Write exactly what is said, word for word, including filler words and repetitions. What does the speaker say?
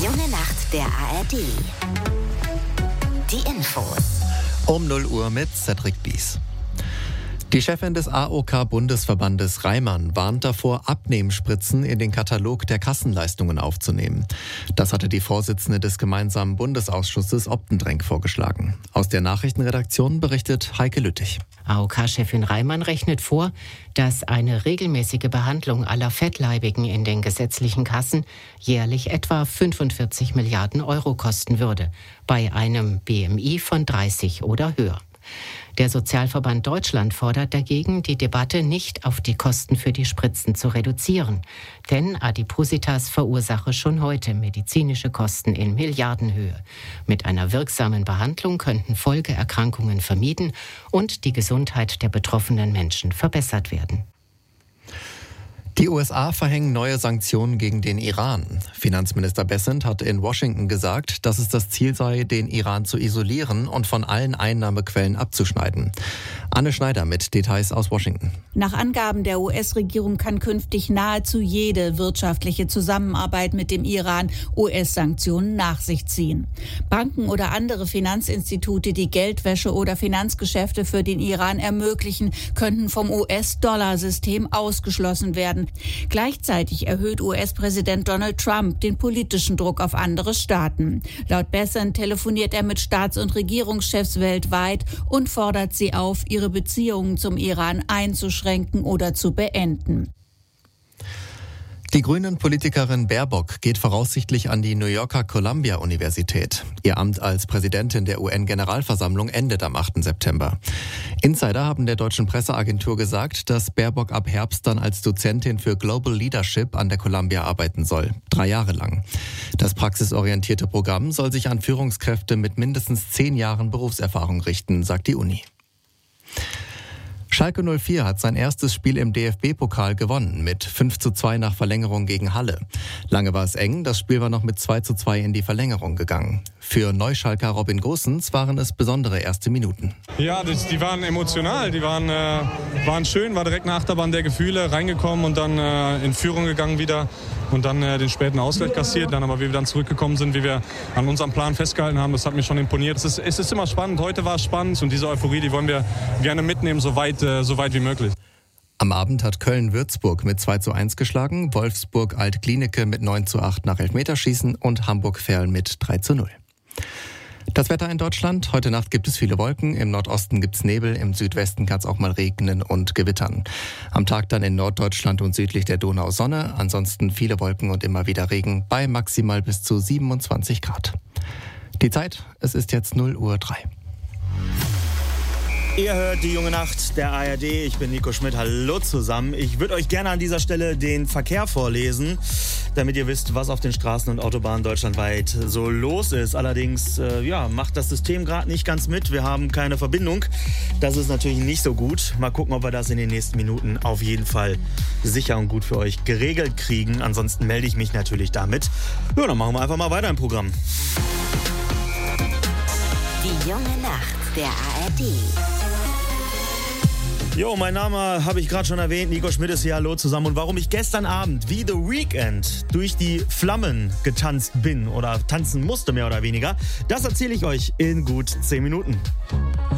junge Nacht der A R D. Die Infos. Um null Uhr mit Cedric Bies. Die Chefin des A O K-Bundesverbandes Reimann warnt davor, Abnehmspritzen in den Katalog der Kassenleistungen aufzunehmen. Das hatte die Vorsitzende des gemeinsamen Bundesausschusses Optendrenk vorgeschlagen. Aus der Nachrichtenredaktion berichtet Heike Lüttich. A O K-Chefin Reimann rechnet vor, dass eine regelmäßige Behandlung aller Fettleibigen in den gesetzlichen Kassen jährlich etwa fünfundvierzig Milliarden Euro kosten würde, bei einem B M I von dreißig oder höher. Der Sozialverband Deutschland fordert dagegen, die Debatte nicht auf die Kosten für die Spritzen zu reduzieren. Denn Adipositas verursache schon heute medizinische Kosten in Milliardenhöhe. Mit einer wirksamen Behandlung könnten Folgeerkrankungen vermieden und die Gesundheit der betroffenen Menschen verbessert werden. Die U S A verhängen neue Sanktionen gegen den Iran. Finanzminister Bessent hat in Washington gesagt, dass es das Ziel sei, den Iran zu isolieren und von allen Einnahmequellen abzuschneiden. Anne Schneider mit Details aus Washington. Nach Angaben der U S-Regierung kann künftig nahezu jede wirtschaftliche Zusammenarbeit mit dem Iran U S-Sanktionen nach sich ziehen. Banken oder andere Finanzinstitute, die Geldwäsche oder Finanzgeschäfte für den Iran ermöglichen, könnten vom U S-Dollar-System ausgeschlossen werden. Gleichzeitig erhöht U S-Präsident Donald Trump den politischen Druck auf andere Staaten. Laut Bessent telefoniert er mit Staats- und Regierungschefs weltweit und fordert sie auf, ihre Beziehungen zum Iran einzuschränken oder zu beenden. Die Grünen-Politikerin Baerbock geht voraussichtlich an die New Yorker Columbia-Universität. Ihr Amt als Präsidentin der U N-Generalversammlung endet am achten September. Insider haben der deutschen Presseagentur gesagt, dass Baerbock ab Herbst dann als Dozentin für Global Leadership an der Columbia arbeiten soll. Drei Jahre lang. Das praxisorientierte Programm soll sich an Führungskräfte mit mindestens zehn Jahren Berufserfahrung richten, sagt die Uni. Schalke null vier hat sein erstes Spiel im D F B-Pokal gewonnen, mit fünf zu zwei nach Verlängerung gegen Halle. Lange war es eng, das Spiel war noch mit zwei zu zwei in die Verlängerung gegangen. Für Neuschalker Robin Gosens waren es besondere erste Minuten. Ja, die, die waren emotional, die waren, äh, waren schön, war direkt eine Achterbahn der Gefühle, reingekommen und dann äh, in Führung gegangen wieder und dann äh, den späten Ausgleich kassiert. Dann aber, wie wir dann zurückgekommen sind, wie wir an unserem Plan festgehalten haben, das hat mich schon imponiert. Es ist, es ist immer spannend, heute war es spannend und diese Euphorie, die wollen wir gerne mitnehmen, so weit, äh, so weit wie möglich. Am Abend hat Köln-Würzburg mit zwei zu eins geschlagen, Wolfsburg Alt-Glienicke mit neun zu acht nach Elfmeterschießen und Hamburg-Verl mit drei zu null. Das Wetter in Deutschland. Heute Nacht gibt es viele Wolken. Im Nordosten gibt es Nebel. Im Südwesten kann es auch mal regnen und gewittern. Am Tag dann in Norddeutschland und südlich der Donau Sonne. Ansonsten viele Wolken und immer wieder Regen bei maximal bis zu siebenundzwanzig Grad. Die Zeit, es ist jetzt null Uhr drei. Ihr hört die junge Nacht der A R D. Ich bin Nico Schmidt. Hallo zusammen. Ich würde euch gerne an dieser Stelle den Verkehr vorlesen, damit ihr wisst, was auf den Straßen und Autobahnen deutschlandweit so los ist. Allerdings äh, ja, macht das System gerade nicht ganz mit. Wir haben keine Verbindung. Das ist natürlich nicht so gut. Mal gucken, ob wir das in den nächsten Minuten auf jeden Fall sicher und gut für euch geregelt kriegen. Ansonsten melde ich mich natürlich damit. Ja, dann machen wir einfach mal weiter im Programm. Die junge Nacht der A R D. Jo, mein Name habe ich gerade schon erwähnt, Nico Schmidt ist hier, hallo zusammen. Und warum ich gestern Abend wie The Weeknd durch die Flammen getanzt bin oder tanzen musste, mehr oder weniger, das erzähle ich euch in gut zehn Minuten.